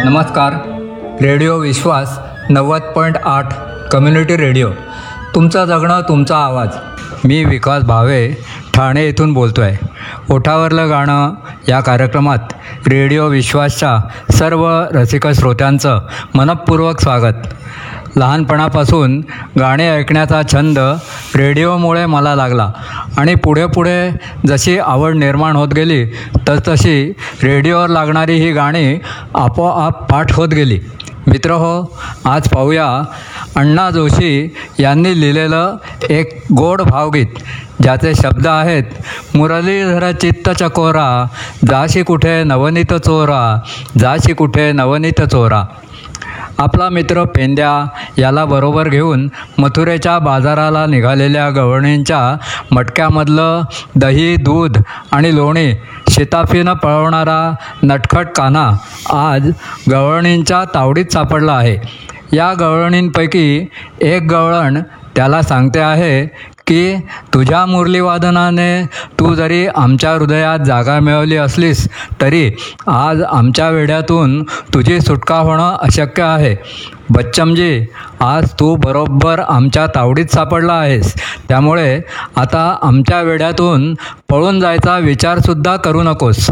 नमस्कार. रेडिओ विश्वास 90.8 community radio, तुमचं जगणं तुमचा आवाज. मी विकास भावे ठाणे येथून बोलतो आहे. ओठावरलं गाणं या कार्यक्रमात रेडिओ विश्वासच्या सर्व रसिक श्रोत्यांचं मनःपूर्वक स्वागत. लहानपणापासून गाणे ऐकण्याचा छंद रेडिओमुळे मला लागला आणि पुढे पुढे जशी आवड निर्माण होत गेली तसतशी रेडिओवर लागणारी ही गाणी आपोआप पाठ होत गेली. मित्रहो, आज पाहूया अण्णा जोशी यांनी लिहिलेलं एक गोड भावगीत, ज्याचे शब्द आहेत: मुरलीधर चित्त चकोरा, जाशी कुठे नवनीत चोरा, जाशी कुठे नवनीत चोरा. आपला मित्र पेंद्या याला बरोबर घेऊन मथुरेच्या बाजाराला निघालेल्या गवळणींच्या मटक्यामधलं दही, दूध आणि लोणी शिताफीनं पळवणारा नटखट कान्हा आज गवळणींच्या तावडीत सापडला आहे. या गवळणींपैकी एक गवळण त्याला सांगते आहे की तुझ्या मुरलीवादनाने तू जरी आमच्या हृदयात जागा मिळवली असलीस तरी आज आमच्या वेड्यातून तुझी सुटका होणं अशक्य आहे. बच्चमजी, आज तू बरोबर आमच्या तावडीत सापडला आहेस, त्यामुळे आता आमच्या वेड्यातून पळून जायचा विचारसुद्धा करू नकोस.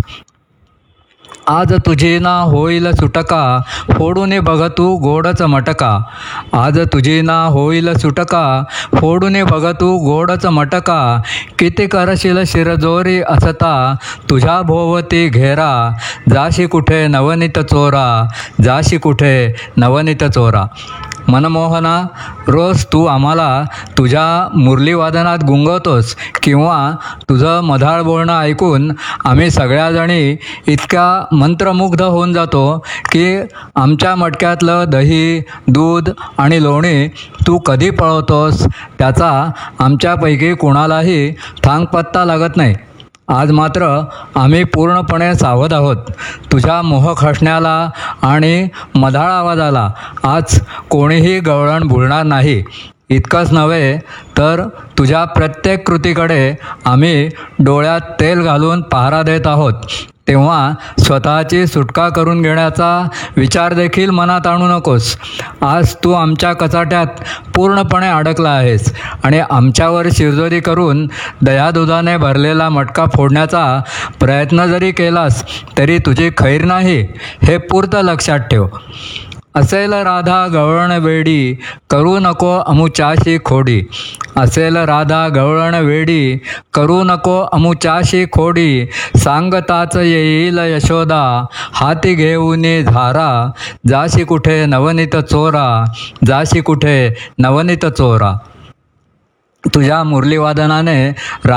आज तुझी ना होईल सुटका, फोडून बघ तू गोडच मटका. आज तुझी ना होईल सुटका, फोडून बघ तू गोडच मटका. किती करशील शिरजोरी असता, तुझ्या भोवती घेरा. जाशी कुठे नवनीत चोरा, जाशी कुठे नवनीत चोरा. मनमोहना, रोज तू आम्हाला तुझ्या मुरलीवादनात गुंगवतोस किंवा तुझं मधाळ बोलणं ऐकून आम्ही सगळ्याजणी इतक्या मंत्रमुग्ध होऊन जातो की आमच्या मटक्यातलं दही, दूध आणि लोणी तू कधी पळवतोस त्याचा आमच्यापैकी कुणालाही थांगपत्ता लागत नाही. आज मात्र आम्ही पूर्णपणे सावध आहोत. तुझ्या मोहक हसण्याला आणि मधाळ आवाजाला आज कोणीही गवळण भुलणार नाही. इतकंच नव्हे तर तुझ्या प्रत्येक कृतीकडे आम्ही डोळ्यात तेल घालून पहारा देत आहोत. तेव्हा स्वतःची सुटका करून घेण्याचा विचार देखील मनात आणू नकोस. आज तू आमच्या कचाट्यात पूर्णपणे अडकला आहेस आणि आमच्यावर शिरजोरी करून दयादुधाने भरलेला मटका फोडण्याचा प्रयत्न जरी केलास तरी तुझी खैर नाही, हे पुरतं लक्षात ठेव. असेल राधा गवळण वेडी, करू नको अमुच्याशी खोडी. असेल राधा गवळण वेडी, करू नको अमुच्याशी खोडी. सांगताच येईल यशोदा, हाती घेऊन झारा. जाशी कुठे नवनीत चोरा, जाशी कुठे नवनीत चोरा. तुझ्या मुरलीवादनाने